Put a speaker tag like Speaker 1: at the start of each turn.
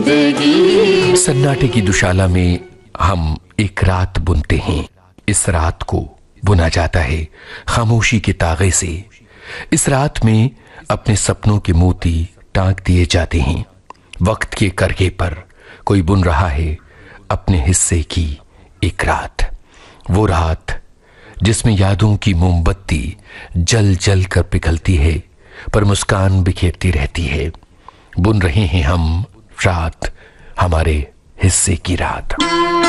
Speaker 1: जिंदगी।
Speaker 2: सन्नाटे की दुशाला में हम एक रात बुनते हैं। इस रात को बुना जाता है खामोशी के तागे से। इस रात में अपने सपनों के मोती टांक दिए जाते हैं। वक्त के करके पर कोई बुन रहा है अपने हिस्से की एक रात। वो रात जिसमें यादों की मोमबत्ती जल जल कर पिघलती है, पर मुस्कान बिखेरती रहती है। बुन रहे हैं हम रात, हमारे हिस्से की रात।